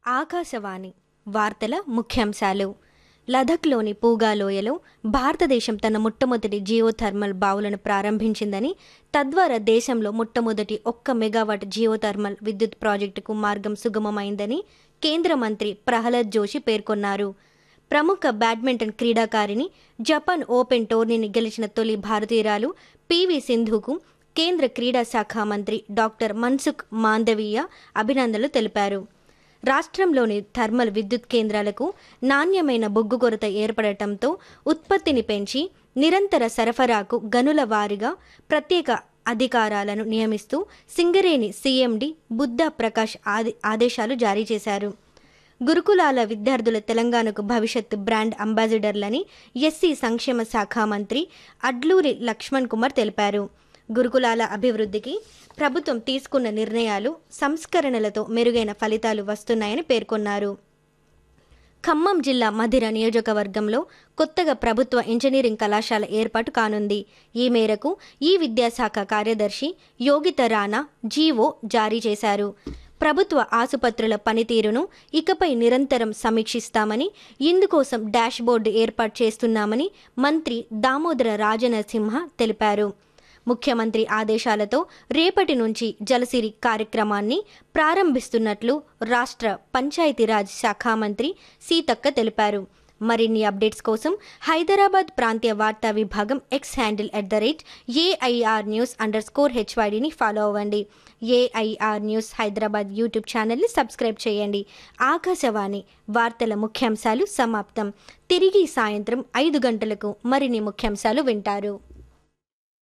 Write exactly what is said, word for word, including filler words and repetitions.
ఆకాశవాణి వార్తల ముఖ్యాంశాలు. లదఖ్లోని పూగా లోయలో భారతదేశం తన మొట్టమొదటి జియోథర్మల్ బావులను ప్రారంభించిందని, తద్వారా దేశంలో మొట్టమొదటి ఒక్క మెగావాట్ జియోథర్మల్ విద్యుత్ ప్రాజెక్టుకు మార్గం సుగమమైందని కేంద్ర మంత్రి ప్రహ్లాద్ జోషి పేర్కొన్నారు. ప్రముఖ బ్యాడ్మింటన్ క్రీడాకారిణి, జపాన్ ఓపెన్ టోర్నీని గెలిచిన తొలి భారతీయురాలు పీవీ సింధుకు కేంద్ర క్రీడా శాఖ మంత్రి డాక్టర్ మన్సుఖ్ మాండవీయ అభినందనలు తెలిపారు. రాష్ట్రంలోని థర్మల్ విద్యుత్ కేంద్రాలకు నాణ్యమైన బొగ్గు కొరత ఏర్పడటంతో ఉత్పత్తిని పెంచి నిరంతర సరఫరాకు గనుల వారీగా ప్రత్యేక అధికారాలను నియమిస్తూ సింగరేణి సీఎండీ బుద్ధా ప్రకాష్ ఆది ఆదేశాలు జారీ చేశారు. గురుకులాల విద్యార్థుల తెలంగాణకు భవిష్యత్ బ్రాండ్ అంబాసిడర్లని ఎస్సీ సంక్షేమ శాఖ మంత్రి అడ్లూరి లక్ష్మణ్ కుమార్ తెలిపారు. గురుకులాల అభివృద్ధికి ప్రభుత్వం తీసుకున్న నిర్ణయాలు, సంస్కరణలతో మెరుగైన ఫలితాలు వస్తున్నాయని పేర్కొన్నారు. ఖమ్మం జిల్లా మధిర నియోజకవర్గంలో కొత్తగా ప్రభుత్వ ఇంజనీరింగ్ కళాశాల ఏర్పాటు కానుంది. ఈ మేరకు ఈ విద్యాశాఖ కార్యదర్శి యోగిత రాణా జీవో జారీ చేశారు. ప్రభుత్వ ఆసుపత్రుల పనితీరును ఇకపై నిరంతరం సమీక్షిస్తామని, ఇందుకోసం డాష్ బోర్డు ఏర్పాటు చేస్తున్నామని మంత్రి దామోదర రాజనరసింహ తెలిపారు. ముఖ్యమంత్రి ఆదేశాలతో రేపటి నుంచి జలసిరి కార్యక్రమాన్ని ప్రారంభిస్తున్నట్లు రాష్ట్ర పంచాయతీరాజ్ శాఖ మంత్రి సీతక్క తెలిపారు. మరిన్ని అప్డేట్స్ కోసం హైదరాబాద్ ప్రాంతీయ వార్తా విభాగం X handle at the rate AIR news under score హెచ్వైడిని follow అవ్వండి. ఏఐఆర్ న్యూస్ హైదరాబాద్ యూట్యూబ్ ఛానల్ని సబ్స్క్రైబ్ చేయండి. ఆకాశవాణి వార్తల ముఖ్యాంశాలు సమాప్తం. తిరిగి సాయంత్రం ఐదు గంటలకు మరిన్ని ముఖ్యాంశాలు వింటారు.